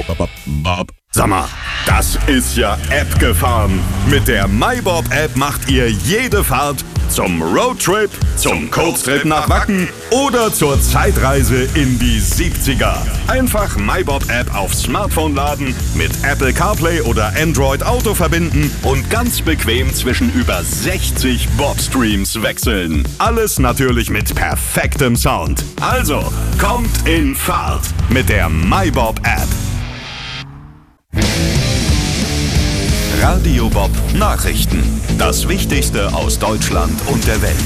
Sag mal, das ist ja abgefahren. Mit der MyBob-App macht ihr jede Fahrt zum Roadtrip, zum Kurztrip nach Wacken oder zur Zeitreise in die 70er. Einfach MyBob-App aufs Smartphone laden, mit Apple CarPlay oder Android Auto verbinden und ganz bequem zwischen über 60 Bob-Streams wechseln. Alles natürlich mit perfektem Sound. Also, kommt in Fahrt mit der MyBob-App. Radio Bob Nachrichten. Das Wichtigste aus Deutschland und der Welt.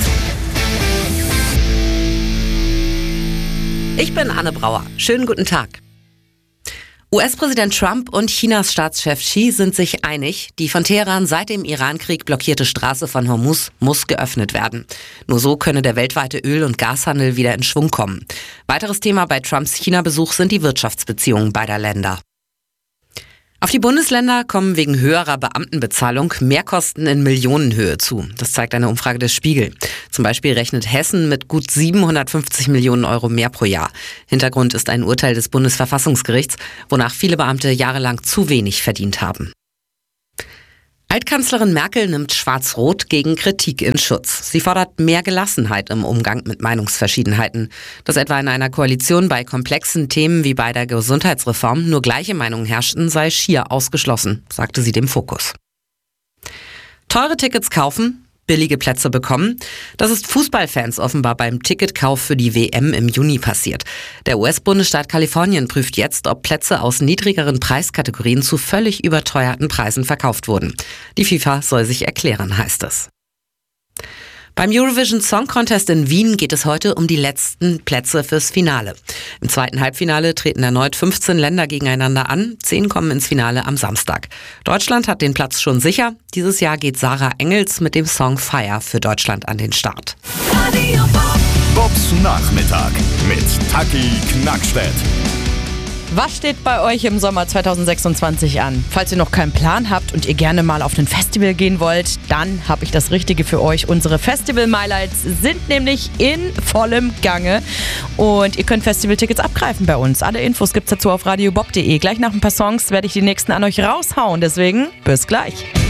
Ich bin Anne Brauer. Schönen guten Tag. US-Präsident Trump und Chinas Staatschef Xi sind sich einig, die von Teheran seit dem Irankrieg blockierte Straße von Hormuz muss geöffnet werden. Nur so könne der weltweite Öl- und Gashandel wieder in Schwung kommen. Weiteres Thema bei Trumps China-Besuch sind die Wirtschaftsbeziehungen beider Länder. Auf die Bundesländer kommen wegen höherer Beamtenbezahlung Mehrkosten in Millionenhöhe zu. Das zeigt eine Umfrage des Spiegel. Zum Beispiel rechnet Hessen mit gut 750 Millionen Euro mehr pro Jahr. Hintergrund ist ein Urteil des Bundesverfassungsgerichts, wonach viele Beamte jahrelang zu wenig verdient haben. Altkanzlerin Merkel nimmt Schwarz-Rot gegen Kritik in Schutz. Sie fordert mehr Gelassenheit im Umgang mit Meinungsverschiedenheiten. Dass etwa in einer Koalition bei komplexen Themen wie bei der Gesundheitsreform nur gleiche Meinungen herrschten, sei schier ausgeschlossen, sagte sie dem Fokus. Teure Tickets kaufen, billige Plätze bekommen. Das ist Fußballfans offenbar beim Ticketkauf für die WM im Juni passiert. Der US-Bundesstaat Kalifornien prüft jetzt, ob Plätze aus niedrigeren Preiskategorien zu völlig überteuerten Preisen verkauft wurden. Die FIFA soll sich erklären, heißt es. Beim Eurovision Song Contest in Wien geht es heute um die letzten Plätze fürs Finale. Im zweiten Halbfinale treten erneut 15 Länder gegeneinander an. 10 kommen ins Finale am Samstag. Deutschland hat den Platz schon sicher. Dieses Jahr geht Sarah Engels mit dem Song Fire für Deutschland an den Start. Bobs Nachmittag mit Taki Knackstedt. Was steht bei euch im Sommer 2026 an? Falls ihr noch keinen Plan habt und ihr gerne mal auf ein Festival gehen wollt, dann habe ich das Richtige für euch. Unsere Festival-Highlights sind nämlich in vollem Gange und ihr könnt Festivaltickets abgreifen bei uns. Alle Infos gibt's dazu auf radiobob.de. Gleich nach ein paar Songs werde ich die nächsten an euch raushauen, deswegen bis gleich.